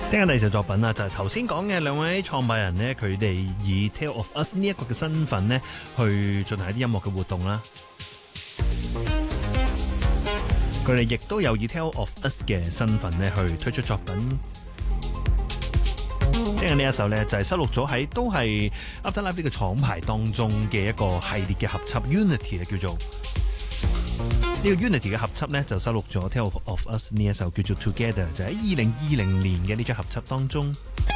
聽緊第二首作品啦，就係頭先講嘅兩位創辦人呢，佢哋以 Tale of Us 呢一個嘅身份呢，去進行一啲音樂嘅活動啦。佢哋亦都有以 Tale of Us 嘅身份呢，去推出作品。聽緊呢一首呢，就係收錄咗喺都係 Afterlife 呢個廠牌當中嘅一個系列嘅合輯 Unity 叫做。呢個 Unity 嘅合輯呢，就收錄咗 Tale of Us 呢一首叫做 Together， 就喺2020年嘅呢張合輯當中。